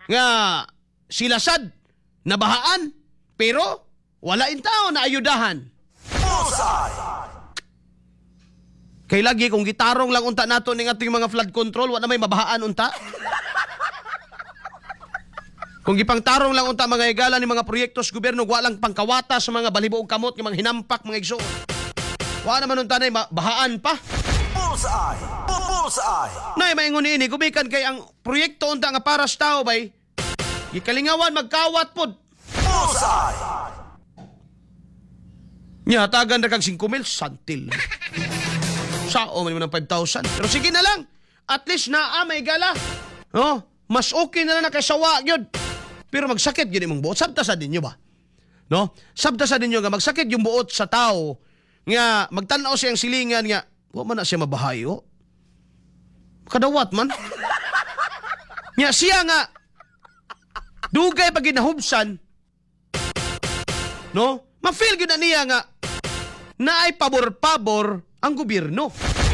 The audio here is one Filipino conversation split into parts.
nga sila sad nabahaan pero wala in tao na ayudahan. Kay lagi kung gitarong lang unta nato ning ating mga flood control wala may mabahaan unta. Kung gipang tarong lang unta mga higala ni mga proyekto sa gobyerno walang pangkawata sa mga balibo ug kamot nga mga hinampak mga igsoon. Wala naman unta nay bahaan pa. Nay maingon ini gumikan kay ang proyekto unta nga para sa tao bay gikalingawan magkawat pod. Nya tagan ra kag 5,000 santil. Sao man ng 5,000. Pero sige na lang. At least naa may gala. Oh, mas okay na lang nakasawa gyud. Pero magsakit gyud imong buot. Sabta sa dinyo ba? No? Sabta sa dinyo nga magsakit yung buot sa tao nga magtan-aw siyang silingan nga wa man na siya mabahayo. Kadawat man. Nya siya nga dugay pag ginahubsan. No? Ma-feel gyud na niya nga naay pabor-pabor ang gobyerno.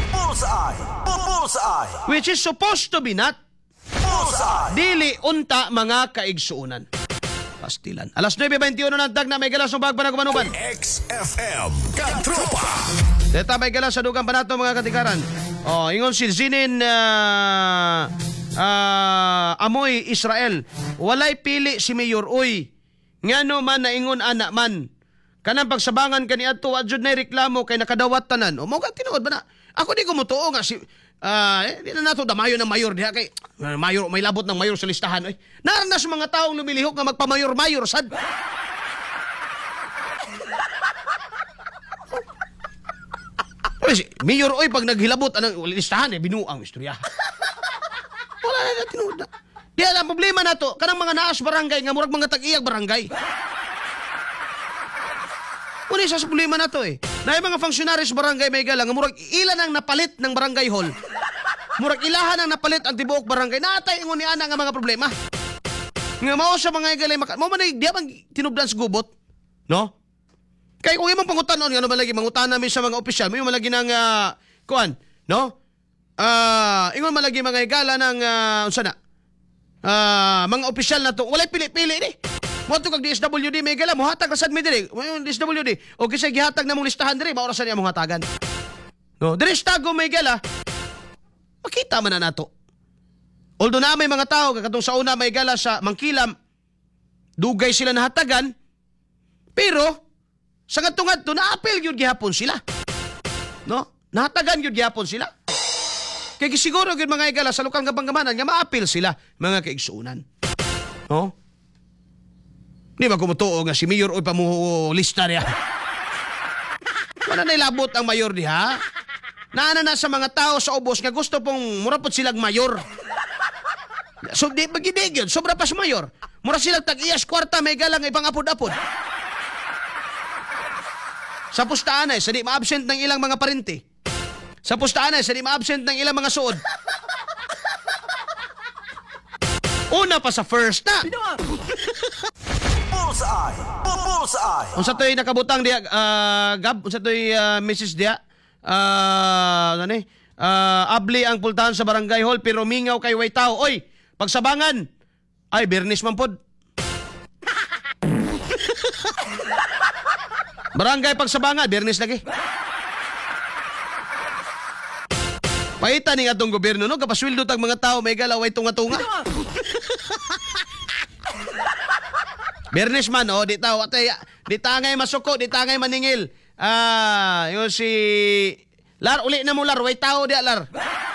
Which is supposed to be not. Dili unta mga kaigsuunan. Pastilan. Alas 9:21 ng tag na may galas ng bagbanag-manuban. XFM Katropa. Deta may galas sa dugang pa nato mga katikaran. Oh, ingon si Zinin Amoy Israel. Walay pili si Mayor Uy. Ngano man naingon anak man. Kanang pagsabangan kani adto wa jud nay reklamo kay nakadawat tanan. O mo ka tinuod ba na? Ako di ko mutuo nga si di na nato damayo ng mayor diha kay mayor may labot ng mayor sa listahan oy. Naran na sa mga taong lumilihok nga magpamayor-mayor sad. Mayor oy pag naghilabot anang listahan binuang istorya. Wala na tinuod na. Di ang problema nato kanang mga naas barangay nga murag mga tag-iyag barangay. Una sa problema na to na yung mga functionaries barangay may galang, murag ilan ang napalit ng barangay hall. Murag ilahan ang napalit ang tibuok barangay. Natay ingon ni ana nga mga problema. Nga mao sa mga galay mo man di man tinubdan sa gubot, no? Kay kung imong pangutanon nga naman lagi mangutan namin sa mga opisyal, mo malagi nang kuan, no? Ingon malagi mga higala ng unsa na? Mga opisyal na to, walay pili-pili ni. Mo to kag DSWD may gala mo hatag rasad mi diri. DSWD o kisay gihatag namong listahan diri maura sa niya mong hatagan. No, diri stago may gala. Makita man na nato. Although na may mga tao katong sa una may gala sa Mangkilam dugay sila nahatagan pero sa ngadto-ngadto na-appeal gyud gihapon sila. No? Nahatagan gyud gihapon sila. Kay siguro gyud mga igala sa lokal nga banggamanan nga ma-appeal sila mga kaigsuunan. No? Di ba kumutuo nga si Mayor o pamuho lista niya? Wala na ilabot ang mayor diha. Naana na sa mga tao sa ubos nga gusto pong murapot silang mayor. So di magidig yun. Sobra pa si mayor. Mura silang tag-iyas kwarta may galang ibang apod-apod. Sa pustaan ay sa di ma-absent ng ilang mga parente. Sa pustaan ay sa di ma-absent ng ilang mga suod. Una pa sa first na. Unsa toy nakabutang diya Gab, unsa toy Mrs. diya? Gani? Abli ang pultahan sa barangay hall pero mingaw kay way tao. Oy, pagsabangan. Ay, Bernis man pod. Barangay pagsabangan, Bernis lagi. Paita ni atong gobyerno no kapasweldo tag mga tao may galaw ay tunga-tunga. Bernis man, di tao, di tangay masuko, di tangay maningil. Yung si... Lar, uli na mo, Lar. Way tao di, Lar.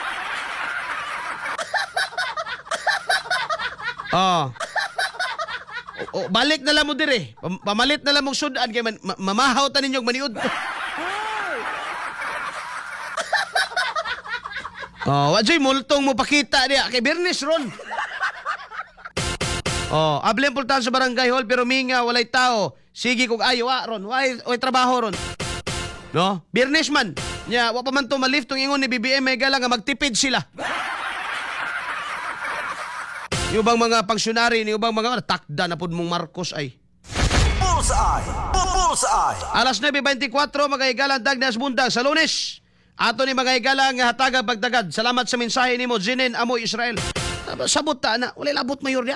Balik na lang mo dire. Pamalit na lang mong sudan, kaya mamahaw ta ninyong maniud. Wadyo'y multong mo pakita diya. Kay Bernis ron. Abli ang pultahan sa barangay hall pero minga walay tao. Sige kung ayo ron, way trabaho ron. No? Bernis man. Nya wa pa man to malift tong ingon ni BBM may gala nga magtipid sila. Yung bang mga pangsyonary, yung bang mga takda na pud mong Marcos ay. Alas 9:24 magahigalan tag na bundag sa Lunes. Ato ni magahigalan nga hatagang pagdagad. Salamat sa mensahe nimo Zinin Amoy Israel. Sabot ta na, wala labot mayor dia.